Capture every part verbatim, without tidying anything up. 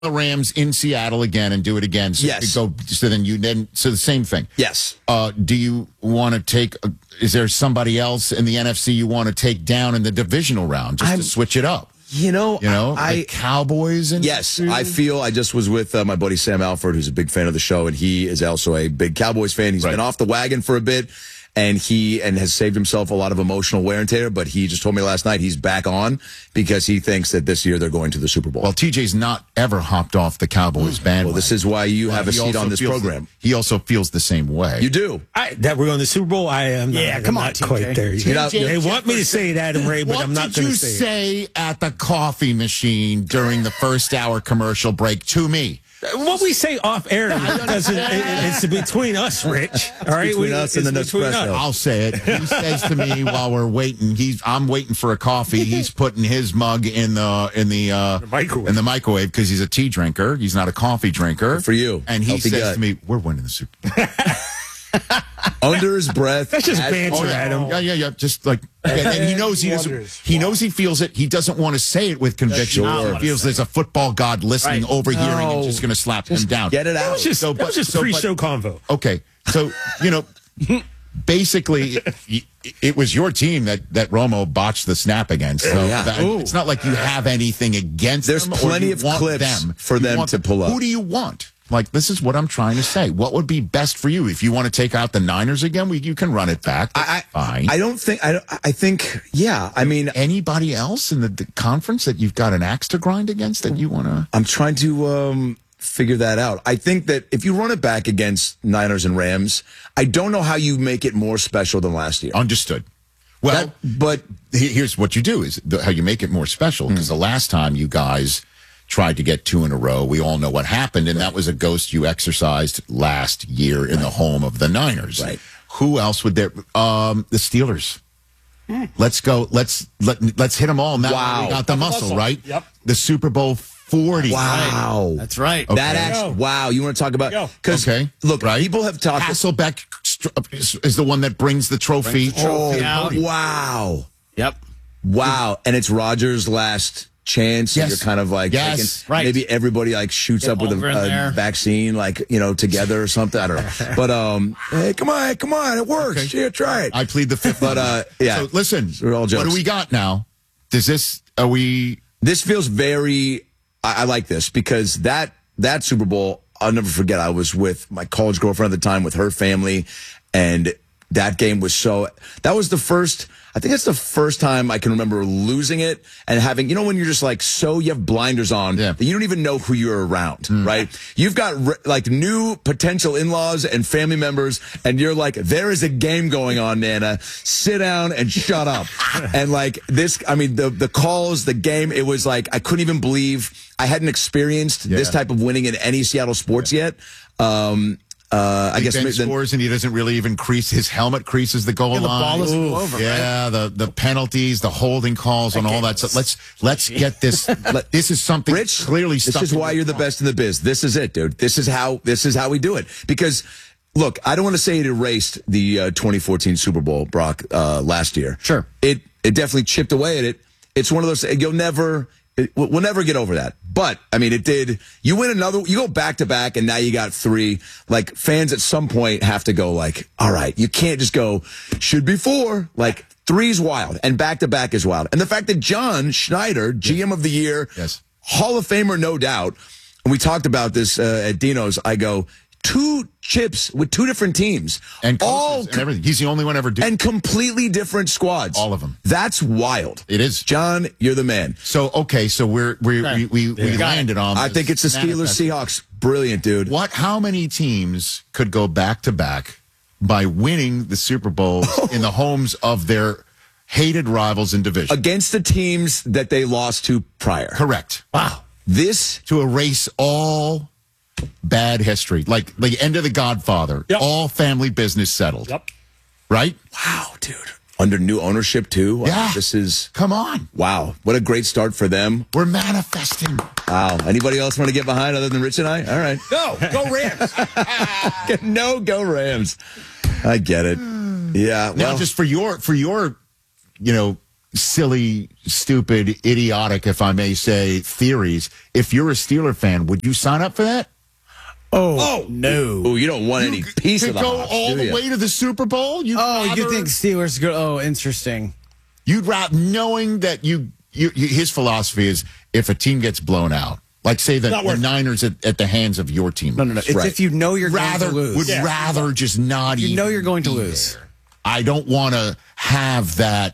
the Rams in Seattle again and do it again. So Yes. Go, so then you then so the same thing. Yes. Uh, do you want to take? Uh, is there somebody else in the N F C you want to take down in the divisional round just I'm, to switch it up? You know, You know, I the Cowboys and yes, I feel I just was with uh, my buddy Sam Alford, who's a big fan of the show, and he is also a big Cowboys fan. He's Right. been off the wagon for a bit. And he and has saved himself a lot of emotional wear and tear, but he just told me last night he's back on because he thinks that this year they're going to the Super Bowl. Well, T J's not ever hopped off the Cowboys bandwagon. Well, this is why you have a He seat also on this feels program. The, he also feels the same way. You do. I, that we're going to the Super Bowl. I am. Yeah, not, come I'm on, not T J. quite there. You're not- They want me to say it, Adam Ray, but what I'm not did going you to say it. say at the coffee machine during the first hour commercial break to me? What we say off air doesn't. it, it's between us, Rich. All right, between we, us and it's the between Nespresso. us. I'll say it. He says to me while we're waiting, he's I'm waiting for a coffee. He's putting his mug in the in the, uh, The microwave. in the microwave because he's a tea drinker. He's not a coffee drinker. Good for you. And he Healthy says gut. to me, "We're winning the Super Bowl." Under his breath. That's just as- banter, Oh, yeah. Adam. Yeah, yeah, yeah. Just like, and, and he knows he doesn't. Wonders. He knows he feels it. He doesn't want to say it with conviction. Sure. He feels there's a football god listening, Right. overhearing, No. and just going to slap him down. Get it That out. was just, So, that but- was just so, but- pre-show convo. Okay, so you know, basically, it, it was your team that that Romo botched the snap against. So Oh, yeah. that- it's not like you have anything against There's them. or plenty you of want clips them. for You them want to pull up. Who do you want? Like, this is what I'm trying to say. What would be best for you if you want to take out the Niners again? We, you can run it back. That's I, fine. I don't think. I, don't- I think. Yeah. I mean, Anybody else in the, the conference that you've got an axe to grind against that you want to? I'm trying to um, figure that out. I think that if you run it back against Niners and Rams, I don't know how you make it more special than last year. Understood. Well, That- but he- here's what you do is the, how you make it more special because the last time you guys tried to get two in a row, we all know what happened, and that was a ghost you exercised last year in the home of the Niners. Right. Who else would there? Um, the Steelers. Let's go. Let's let let's hit them all. Now Wow. we got the muscle, muscle. right? Yep. The Super Bowl forty. wow, That's right. Okay. that actually. Wow, you want to talk about? Go. Because Okay. look, Right. people have talked. Hasselbeck is, is the one that brings the trophy. Brings the trophy Oh, out. wow, Yep. wow, and it's Rogers' last chance. So Yes. you're kind of like Yes. taking- Right. maybe everybody like shoots Get up with over in a, there. a vaccine, like you know, together or something. I don't know, but um, hey, come on, come on, it works. Okay. Yeah, try it. I plead the fifth. But, uh, yeah. So listen, We're all what jokes. do we got now? Does this? Are we? This feels very. I, I like this because that that Super Bowl, I'll never forget. I was with my college girlfriend at the time with her family, and that game was so. That was the first. I think that's the first time I can remember losing it and having, you know, when you're just like, so you have blinders on, Yeah. that you don't even know who you're around, right? You've got re- like new potential in-laws and family members, and you're like, there is a game going on, Nana. Sit down and shut up. And like this, I mean, the, the calls, the game, it was like, I couldn't even believe I hadn't experienced this Yeah. type of winning in any Seattle sports yet. Um, Uh, I Big guess Ben maybe then- scores and he doesn't really even crease his helmet creases the goal Yeah, the line. ball doesn't go Ooh. over, Yeah, the the penalties, the holding calls, and all game that. So was let's let's get this. let, this is something Rich, clearly. this stuck is in why your you're the craw. best in the biz. This is it, dude. This is how this is how we do it. Because look, I don't want to say it erased the uh, twenty fourteen Super Bowl, Brock, uh, last year. Sure. It it definitely chipped away at it. It's one of those you'll never it, we'll we'll never get over that. But I mean, it did. You win another. You go back to back, and now you got three. Like fans at some point have to go like, all right, you can't just go should be four. Like three's wild, and back to back is wild. And the fact that John Schneider, G M of the year, Yes. Hall of Famer, no doubt. And we talked about this uh, at Dino's. I go two chips with two different teams, and coaches all and everything. He's the only one ever doing. and completely different squads. All of them. That's wild. It is. John, you're the man. So okay, so we're, we're Okay. we we, we Got landed on. I this think it's the Steelers manifest. Seahawks. Brilliant, dude. What? How many teams could go back to back by winning the Super Bowl in the homes of their hated rivals in division? Against the teams that they lost to prior. Correct. Wow. This, To erase all bad history, like the end of The Godfather, Yep. all family business settled. Yep. Right? wow, dude. Under new ownership, too. Wow, Yeah. This is, Come on. wow. What a great start for them. We're manifesting. Wow. Anybody else want to get behind other than Rich and I? All right. Go, go Rams. No, go Rams. I get it. Yeah. Now, Well, just for your for your, you know, silly, stupid, idiotic, if I may say, theories. If you're a Steeler fan, would you sign up for that? Oh, Oh. no. Oh, you don't want any piece to of the go Hawks, all do the you? way to the Super Bowl? You'd Oh, you rather- think Steelers go? Oh, interesting. You'd rather, knowing that you, you, you, his philosophy is if a team gets blown out, like say the, Not the worth it. Niners at, at the hands of your team. No, no, no. It's Right. if you know you're rather going to lose. would Yeah. rather just not You even know you're going to be lose. there. I don't want to have that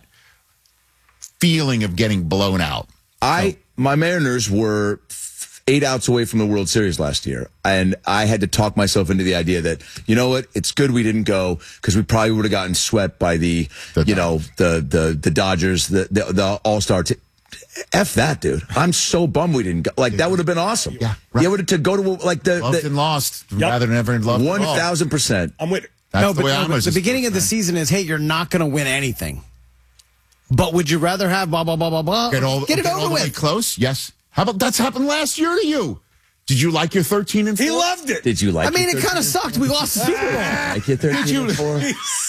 feeling of getting blown out. I my Mariners were f- eight outs away from the World Series last year, and I had to talk myself into the idea that, you know what, it's good we didn't go because we probably would have gotten swept by the, The you know, the the the Dodgers, the the, the All Star. T- F that, dude. I'm so bummed we didn't go. Like that would have been awesome. Yeah, right. Yeah, would have to go to like the, Loved the and lost rather than ever loved one and lost. thousand percent. I'm with it. That's no, the but, way no, I'm but as the a beginning sports of the fan. season is, hey, you're not going to win anything. But would you rather have blah, blah, blah, blah, blah? Get all, get it get over all the way with. close. Yes. How about that's happened last year to you? Did you like your thirteen and four? He loved it. Did you like? I mean, your it kind of sucked. We lost the Super Bowl. Like your thirteen you- and four?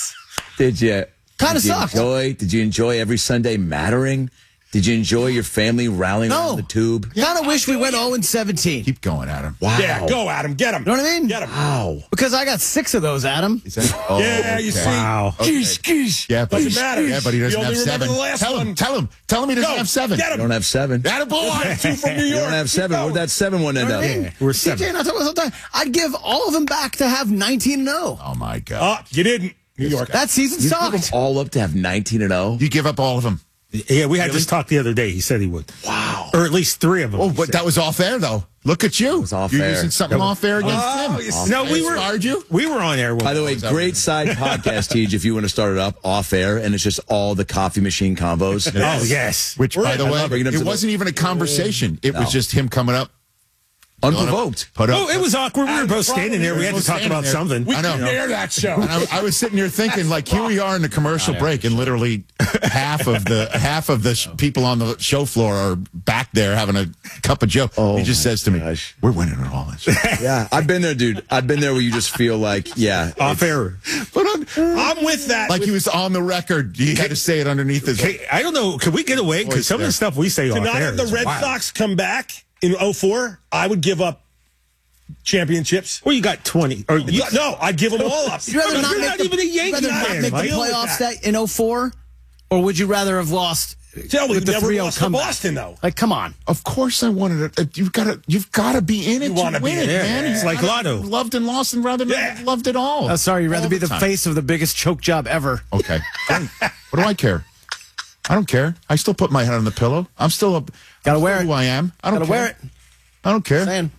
Did you? Kinda did you sucked. Enjoy? Did you enjoy every Sunday mattering? Did you enjoy your family rallying No. around the tube? Kind of wish we went oh and seventeen. Keep going, Adam. Wow. Yeah, go Adam, get him. You know what I mean? Get him. Wow. Because I got six of those, Adam. Is that, oh, Yeah, you okay. see. Wow. Geesh, geesh. Yeah, but, Doesn't matter. Yeah, but he doesn't You have only remember seven. the last tell him. one. Tell him. Tell him he doesn't Go. have seven. Get You him. don't have seven. You Attaboy. Two from New York. don't have seven. Where'd that seven one end You know up? what I mean? We're C J seven. and I talk about it all the time. I'd give all of them back to have nineteen and oh. Oh my God. Uh, you didn't. New York. That season You give them sucked. all up to have nineteen and oh. You give up all of them. Yeah, we had this talk the other day. He said he would. Wow. Or at least three of them. Oh, he but said. that was off air though. Look at you. was off You're air. using something off air against Oh, him. you see. No, we were. Inspired you? We were on air. When By the way, was that great one? side podcast, Tej, if you want to start it up off air, and it's just all the coffee machine combos. Oh yes. Which, by the I way, love bringing him to it the- wasn't even a conversation. It No. was just him coming up. Unprovoked. Put up. Oh, it was awkward. We were Adam, both the standing there. We had to both talk standing about there. something. We I know. couldn't air that show. And I, I was sitting here thinking, like, here we are in the commercial break, and literally half of the half of the sh- people on the show floor are back there having a cup of Joe. Oh, he just my says to me, gosh. "We're winning at all this." Yeah, I've been there, dude. I've been there where you just feel like, yeah. Off air. But on, I'm with that. like he was on the record. You had to say it underneath his. Hey, I don't know. Can we get away? Because some of the stuff we say to off not air have the is Red wild. Sox come back in oh four, I would give up championships. Well, you got twenty. Or you, No, I'd give them all up. You'd rather But not you're make not the, even a Yankee you'd rather not fan, make the Mike. Deal with playoffs that. that in oh four? Or would you rather have lost Tell me, with you the never three oh lost to comeback? Boston, though. Like, come on. Of course, I wanted it. Uh, You've got to. You've got to be in it You to wanna be win in it, it. man. It's like Lotto. Loved and lost, and rather Yeah. not loved it all. Oh, sorry, you'd rather All be the time. face of the biggest choke job ever. Okay. Fine. What do I care? I don't care. I still put my head on the pillow. I'm still a. Gotta I'm wear still it. Who I am. I don't Gotta care. wear it. I don't care. Saying.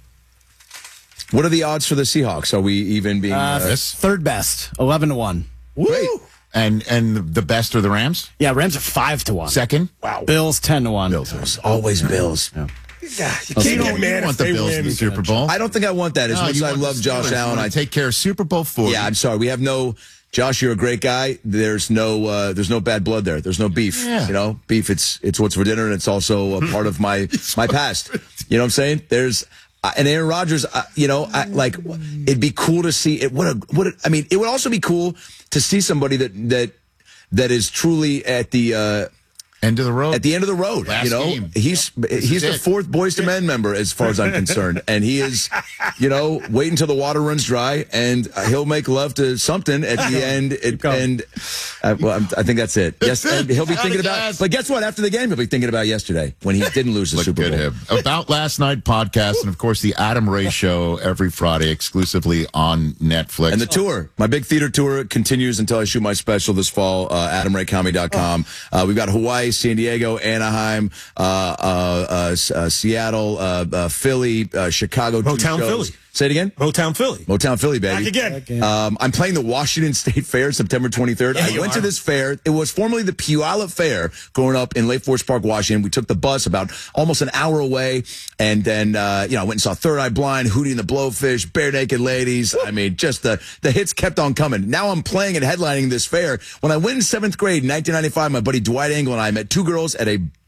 What are the odds for the Seahawks? Are we even being. Uh, Uh, Yes. Third best, eleven to one. Great. And and the best are the Rams. Yeah, Rams are five to one. Second. Wow. Bills ten to one. Bills. Always Bills. Yeah, you You can't don't, get you mad don't if want the they Bills in the win. Super Bowl. I don't think I want that as No, much as you I want the love Josh Steelers. You Allen. wanna I take care of Super Bowl four. Yeah, I'm sorry. We have no Josh. You're a great guy. There's no uh, there's no bad blood there. There's no beef. Yeah. You know, beef. It's it's what's for dinner, and it's also a part of my my past. You know what I'm saying? There's uh, and Aaron Rodgers. Uh, you know, I, like it'd be cool to see it. What a what a, I mean, it would also be cool to see somebody that that that is truly at the. Uh, End of the road. At the end of the road, Last you know, game. he's he's the it. fourth Boys to Men member, as far as I'm concerned, and he is, you know, wait until the water runs dry, and uh, he'll make love to something at the end. It, and uh, well, I'm, I think that's it. Yes, and he'll be thinking about. But guess what? After the game, he'll be thinking about yesterday when he didn't lose the Look Super good Bowl. him. About Last Night podcast, and of course the Adam Ray Show every Friday exclusively on Netflix. And the tour, my big theater tour continues until I shoot my special this fall, uh, adam ray comedy dot com. Uh, we've got Hawaii, San Diego, Anaheim, uh, uh, uh, S- uh, Seattle, uh, uh, Philly, uh, Chicago. two Motown shows. Philly. Say it again? Motown Philly. Motown Philly, baby. Back again. Um, I'm playing the Washington State Fair September twenty-third. Yeah, I you went are. to this fair. It was formerly the Puyallup Fair growing up in Lake Forest Park, Washington. We took the bus about almost an hour away. And then, uh, you know, I went and saw Third Eye Blind, Hootie and the Blowfish, Bare Naked Ladies. I mean, just the, the hits kept on coming. Now I'm playing and headlining this fair. When I went in seventh grade in nineteen ninety-five, my buddy Dwight Angle and I met two girls at a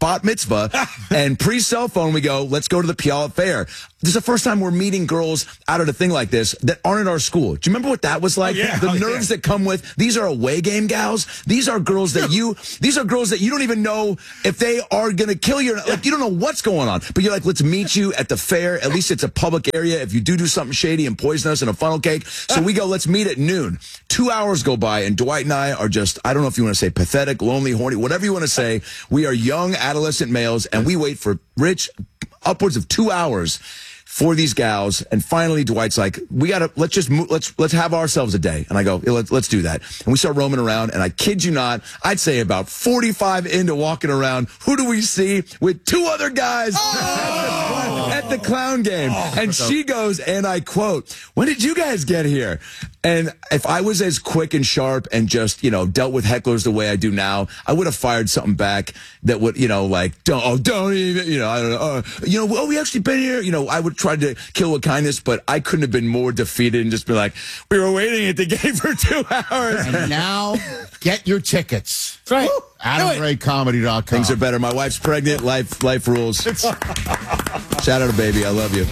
bat mitzvah, and pre-cell phone, we go, let's go to the Puyallup Fair. This is the first time we're meeting girls out at a thing like this that aren't in our school. Do you remember what that was like? Oh, yeah. The Oh, nerves yeah. that come with, these are away game gals. These are girls that you, these are girls that you don't even know if they are going to kill you. Like, you don't know what's going on. But you're like, let's meet you at the fair. At least it's a public area. If you do do something shady and poisonous and a funnel cake. So we go, let's meet at noon. Two hours go by, and Dwight and I are just, I don't know if you want to say pathetic, lonely, horny, whatever you want to say. We are young adolescent males, and we wait for Rich upwards of two hours for these gals. And finally, Dwight's like, we gotta, let's just move, let's, let's have ourselves a day. And I go, yeah, let's, let's do that. And we start roaming around, and I kid you not, I'd say about forty-five into walking around, who do we see with two other guys oh! at, the, at the clown game? Oh, and she goes, and I quote, when did you guys get here? And if I was as quick and sharp and just, you know, dealt with hecklers the way I do now, I would have fired something back that would, you know, like, don't, oh, don't even, you know, I don't know, uh, you know, oh, we actually been here. You know, I would try to kill with kindness, but I couldn't have been more defeated and just be like, we were waiting at the gate for two hours. And now, get your tickets. That's right. Adam Ray Comedy dot com. Things are better. My wife's pregnant. Life, life rules. Shout out to baby. I love you.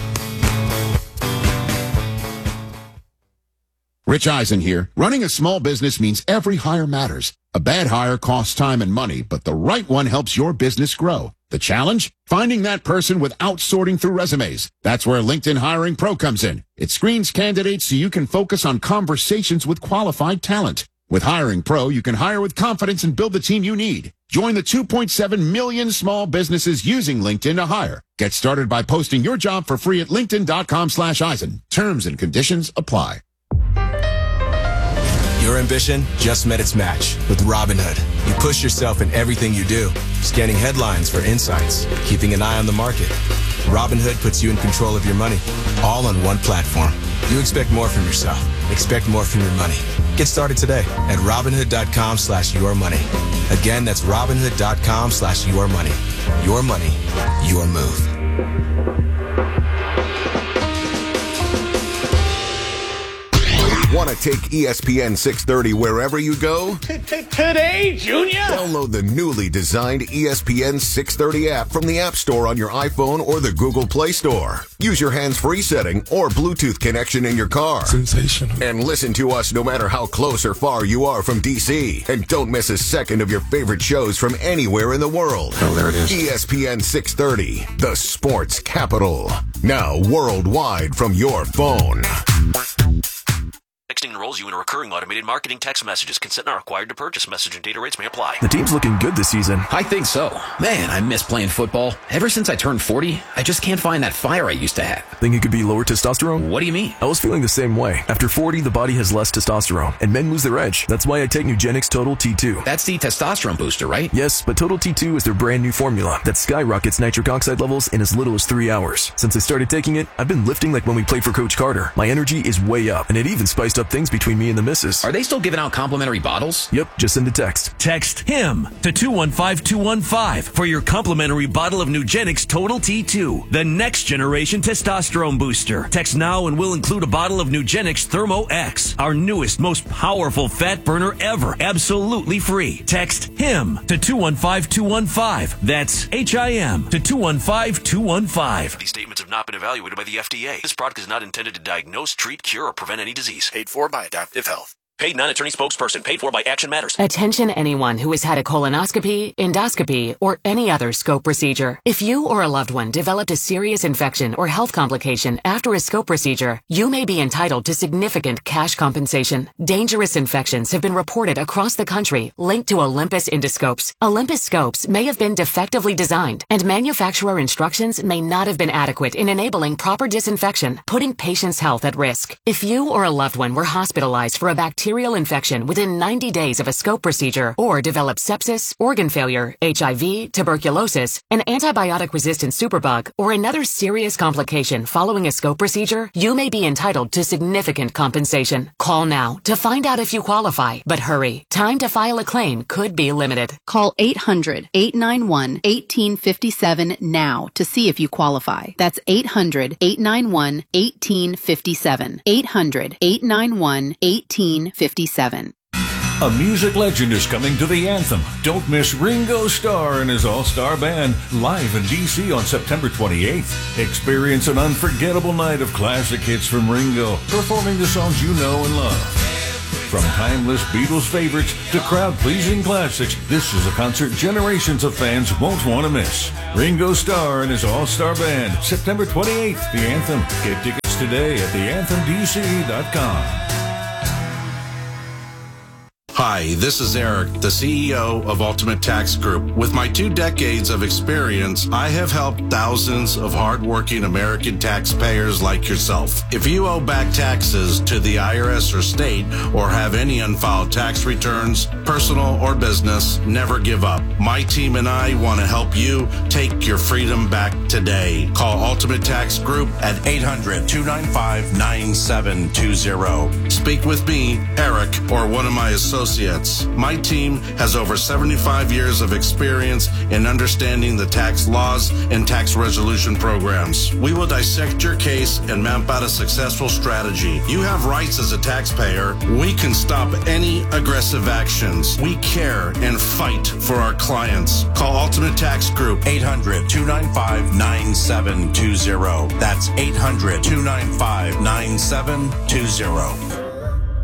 Rich Eisen here. Running a small business means every hire matters. A bad hire costs time and money, but the right one helps your business grow. The challenge? Finding that person without sorting through resumes. That's where LinkedIn Hiring Pro comes in. It screens candidates so you can focus on conversations with qualified talent. With Hiring Pro, you can hire with confidence and build the team you need. Join the two point seven million small businesses using LinkedIn to hire. Get started by posting your job for free at linkedin.com slash Eisen. Terms and conditions apply. Your ambition just met its match with Robinhood. You push yourself in everything you do, scanning headlines for insights, keeping an eye on the market. Robinhood puts you in control of your money, all on one platform. You expect more from yourself. Expect more from your money. Get started today at Robinhood.com slash your money. Again, that's Robinhood.com slash your money. Your money, your move. Want to take E S P N six thirty wherever you go? Today, Junior? Download the newly designed E S P N six thirty app from the App Store on your iPhone or the Google Play Store. Use your hands-free setting or Bluetooth connection in your car. Sensational. And listen to us no matter how close or far you are from D C. And don't miss a second of your favorite shows from anywhere in the world. Oh, there it is. E S P N six thirty, the sports capital. Now worldwide from your phone. Texting enrolls you in a recurring automated marketing text messages. Consent not required to purchase. Message and data rates may apply. The team's looking good this season. I think so. Man, I miss playing football. Ever since I turned forty, I just can't find that fire I used to have. Think it could be lower testosterone? What do you mean? I was feeling the same way. After forty, the body has less testosterone, and men lose their edge. That's why I take Nugenix Total T two. That's the testosterone booster, right? Yes, but Total T two is their brand new formula that skyrockets nitric oxide levels in as little as three hours. Since I started taking it, I've been lifting like when we played for Coach Carter. My energy is way up, and it even spiced up things between me and the missus. Are they still giving out complimentary bottles? Yep, just send a text. Text HIM to two one five two one five for your complimentary bottle of Nugenix Total T two, the next generation testosterone booster. Text now and we'll include a bottle of Nugenix Thermo X, our newest, most powerful fat burner ever, absolutely free. Text HIM to two one five two one five. That's H I M to two one five two one five. These statements have not been evaluated by the F D A. This product is not intended to diagnose, treat, cure, or prevent any disease. Paid for by Adaptive Health. Paid non-attorney spokesperson. Paid for by Action Matters. Attention anyone who has had a colonoscopy, endoscopy, or any other scope procedure. If you or a loved one developed a serious infection or health complication after a scope procedure, you may be entitled to significant cash compensation. Dangerous infections have been reported across the country linked to Olympus endoscopes. Olympus scopes may have been defectively designed, and manufacturer instructions may not have been adequate in enabling proper disinfection, putting patients' health at risk. If you or a loved one were hospitalized for a bacterial infection within ninety days of a scope procedure, or developed sepsis, organ failure, H I V, tuberculosis, an antibiotic-resistant superbug, or another serious complication following a scope procedure, you may be entitled to significant compensation. Call now to find out if you qualify, but hurry. Time to file a claim could be limited. Call eight hundred, eight nine one, one eight five seven now to see if you qualify. That's eight hundred, eight nine one, one eight five seven. eight hundred, eight nine one, one eight five seven. A music legend is coming to the Anthem. Don't miss Ringo Starr and his all-star band live in D C on September twenty-eighth. Experience an unforgettable night of classic hits from Ringo, performing the songs you know and love. From timeless Beatles favorites to crowd-pleasing classics, this is a concert generations of fans won't want to miss. Ringo Starr and his all-star band, September twenty-eighth, the Anthem. Get tickets today at the anthem d c dot com. Hi, this is Eric, the C E O of Ultimate Tax Group. With my two decades of experience, I have helped thousands of hardworking American taxpayers like yourself. If you owe back taxes to the I R S or state, or have any unfiled tax returns, personal or business, never give up. My team and I want to help you take your freedom back today. Call Ultimate Tax Group at eight hundred, two nine five, nine seven two zero. Speak with me, Eric, or one of my associates. My team has over seventy-five years of experience in understanding the tax laws and tax resolution programs. We will dissect your case and map out a successful strategy. You have rights as a taxpayer. We can stop any aggressive actions. We care and fight for our clients. Call Ultimate Tax Group, eight hundred, two nine five, nine seven two zero. That's eight hundred, two nine five, nine seven two zero.